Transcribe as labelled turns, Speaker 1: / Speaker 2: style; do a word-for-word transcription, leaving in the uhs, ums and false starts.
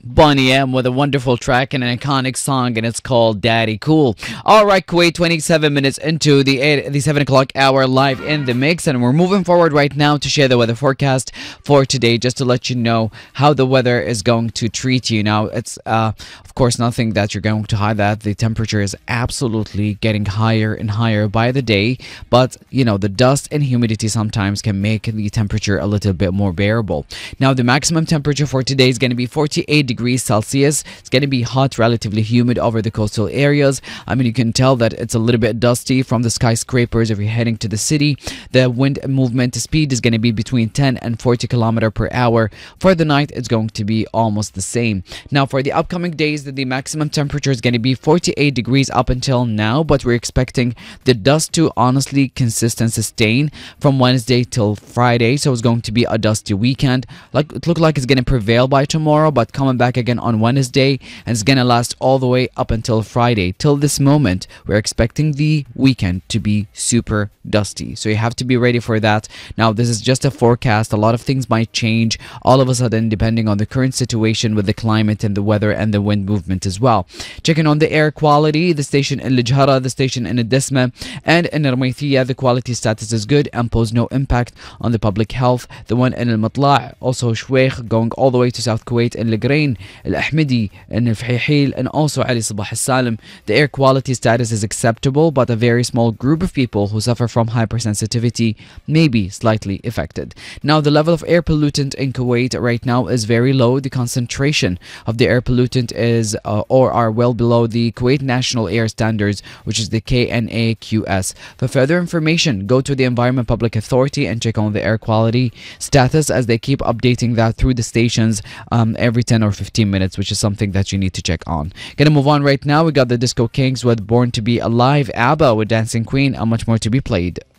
Speaker 1: Bonnie M with a wonderful track and an iconic song, and it's called Daddy Cool. All right, Kuwait, twenty-seven minutes into the eight, the seven o'clock hour, live in the mix, and we're moving forward right now to share the weather forecast for today, just to let you know how the weather is going to treat you. Now, it's uh, of course nothing that you're going to hide that the temperature is absolutely getting higher and higher by the day, but you know the dust and humidity sometimes can make the temperature a little bit more bearable. Now, the maximum temperature for today is going to be forty-eight degrees Celsius. It's going to be hot, relatively humid over the coastal areas. I mean, you can tell that it's a little bit dusty from the skyscrapers if you're heading to the city. The wind movement speed is going to be between ten and forty kilometer per hour. For the night, it's going to be almost the same. Now, for the upcoming days, the maximum temperature is going to be forty-eight degrees up until now, but we're expecting the dust to honestly consist and sustain from Wednesday till Friday. So it's going to be a dusty weekend. Like it looked like it's going to prevail by tomorrow, but coming back again on Wednesday, and it's gonna last all the way up until Friday. Till this moment, we're expecting the weekend to be super dusty, so you have to be ready for that. Now, this is just a forecast. A lot of things might change all of a sudden depending on the current situation with the climate and the weather and the wind movement as well. Checking on the air quality, the station in Lijhara, the station in Edesma, and in Rumaithia, the quality status is good and pose no impact on the public health. The one in Al Matla', also Shweikh, going all the way to South Kuwait, in Lagrain, Al Ahmadi, and Al Fahihil, and also Ali Sabah Al Salim, the air quality status is acceptable, but a very small group of people who suffer from hypersensitivity may be slightly affected. Now, the level of air pollutant in Kuwait right now is very low. The concentration of the air pollutant is uh, or are well below the Kuwait National Air Standards, which is the K N A Q S. For further information, go to the Environment Public Authority and check on the air quality status, as they keep updating that through the stations um, every ten or fifteen minutes, which is something that you need to check on. Gonna move on right now. We got the Disco Kings with Born to Be Alive, ABBA with Dancing Queen, and much more to be played.